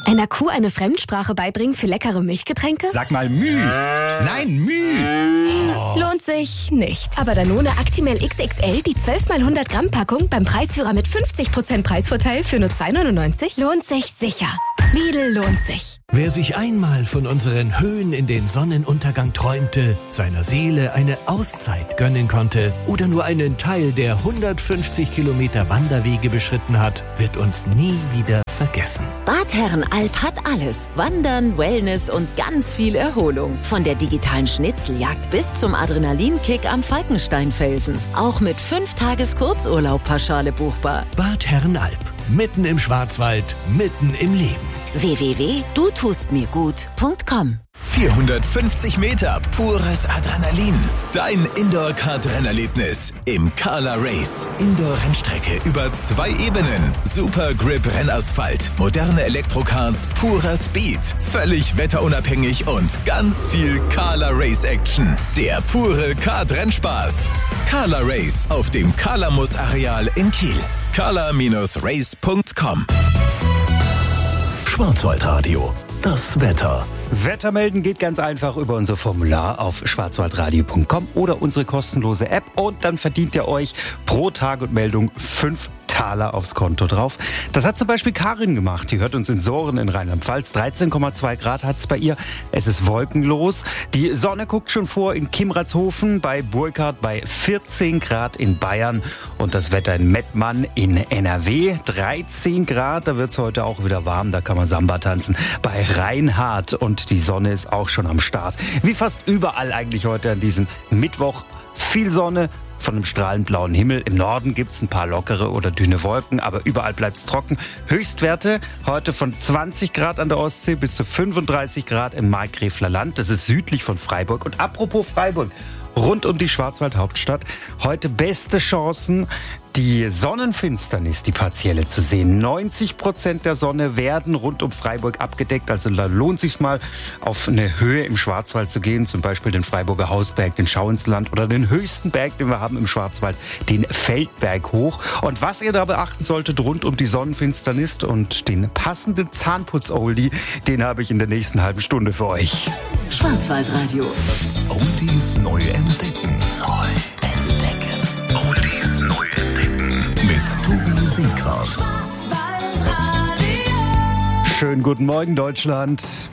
Einer Kuh eine Fremdsprache beibringen für leckere Milchgetränke? Sag mal Müh. Nein, Müh. Oh. Lohnt sich nicht. Aber Danone Actimel XXL, die 12 x 100 Gramm Packung beim Preisführer mit 50% Preisvorteil für nur 2,99? Lohnt sich sicher. Lidl lohnt sich. Wer sich einmal von unseren Höhen in den Sonnenuntergang träumte, seiner Seele eine Auszeit gönnen konnte oder nur einen Teil der 150 Kilometer Wanderwege beschritten hat, wird uns nie wieder vergessen. Bad Herrenalb hat alles. Wandern, Wellness und ganz viel Erholung. Von der digitalen Schnitzeljagd bis zum Adrenalinkick am Falkensteinfelsen. Auch mit 5 Tages Kurzurlaub pauschale buchbar. Bad Herrenalb. Mitten im Schwarzwald, mitten im Leben. www.dutustmirgut.com 450 Meter pures Adrenalin. Dein Indoor-Kart-Rennerlebnis im Kala Race. Indoor-Rennstrecke über 2 Ebenen. Super Grip Rennasphalt. Moderne Elektrokarts, purer Speed. Völlig wetterunabhängig und ganz viel Kala Race Action. Der pure Kart-Rennspaß. Kala Race auf dem Kalamus-Areal in Kiel. kala-race.com. Schwarzwaldradio. Das Wetter. Wetter melden geht ganz einfach über unser Formular auf schwarzwaldradio.com oder unsere kostenlose App und dann verdient ihr euch pro Tag und Meldung 5 Taler aufs Konto drauf. Das hat zum Beispiel Karin gemacht. Die hört uns in Soren in Rheinland-Pfalz. 13,2 Grad hat es bei ihr. Es ist wolkenlos. Die Sonne guckt schon vor in Kimratshofen, bei Burkhardt bei 14 Grad in Bayern und das Wetter in Mettmann in NRW. 13 Grad, da wird es heute auch wieder warm. Da kann man Samba tanzen. Bei Reinhardt und die Sonne ist auch schon am Start. Wie fast überall eigentlich heute an diesem Mittwoch. Viel Sonne. Von einem strahlend blauen Himmel. Im Norden gibt es ein paar lockere oder dünne Wolken, aber überall bleibt es trocken. Höchstwerte heute von 20 Grad an der Ostsee bis zu 35 Grad im Markgräfler Land. Das ist südlich von Freiburg. Und apropos Freiburg, rund um die Schwarzwald-Hauptstadt, heute beste Chancen, die Sonnenfinsternis, die partielle, zu sehen. 90% der Sonne werden rund um Freiburg abgedeckt. Also da lohnt sich mal, auf eine Höhe im Schwarzwald zu gehen. Zum Beispiel den Freiburger Hausberg, den Schauinsland oder den höchsten Berg, den wir haben im Schwarzwald, den Feldberg hoch. Und was ihr da beachten solltet rund um die Sonnenfinsternis und den passenden Zahnputz-Oldie, den habe ich in der nächsten halben Stunde für euch. Schwarzwaldradio. Oldies neu entdecken. Oldies neu entdecken. Mit Tobi Seegrad. Schönen guten Morgen, Deutschland.